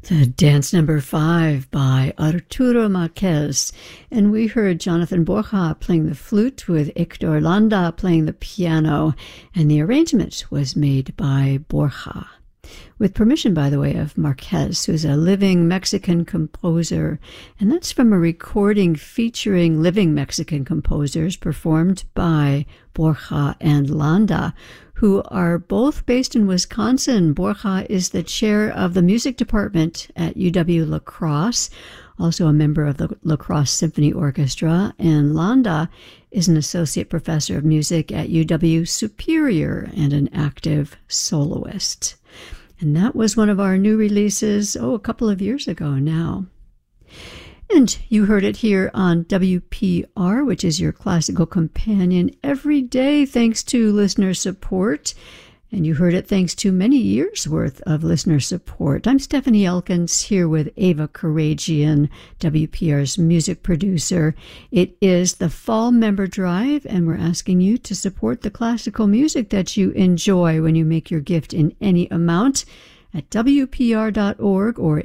The dance number 5 by Arturo Marquez, and we heard Jonathan Borja playing the flute with Hector Landa playing the piano, and the arrangement was made by Borja. With permission, by the way, of Marquez, who's a living Mexican composer, and that's from a recording featuring living Mexican composers performed by Borja and Landa, who are both based in Wisconsin. Borja is the chair of the music department at UW-La Crosse, also a member of the La Crosse Symphony Orchestra, and Landa is an associate professor of music at UW-Superior and an active soloist. And that was one of our new releases, a couple of years ago now. And you heard it here on WPR, which is your classical companion every day, thanks to listener support. And you heard it thanks to many years' worth of listener support. I'm Stephanie Elkins here with Ava Karagian, WPR's music producer. It is the Fall Member Drive, and we're asking you to support the classical music that you enjoy when you make your gift in any amount at WPR.org or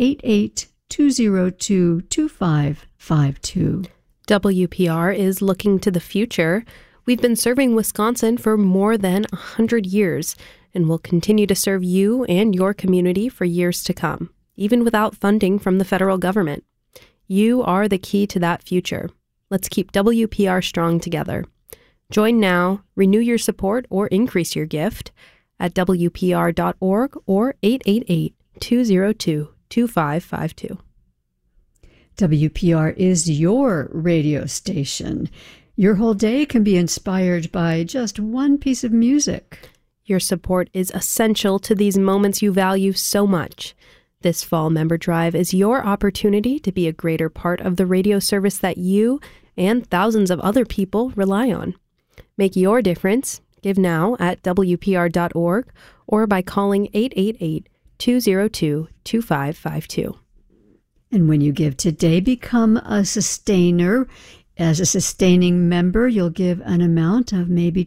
888-202-2552. WPR is looking to the future. We've been serving Wisconsin for more than 100 years and will continue to serve you and your community for years to come, even without funding from the federal government. You are the key to that future. Let's keep WPR strong together. Join now, renew your support, or increase your gift at WPR.org or 888-202-2552. WPR is your radio station. Your whole day can be inspired by just one piece of music. Your support is essential to these moments you value so much. This Fall Member Drive is your opportunity to be a greater part of the radio service that you and thousands of other people rely on. Make your difference. Give now at WPR.org or by calling 888-202-2552. And when you give today, become a sustainer. As a sustaining member, you'll give an amount of maybe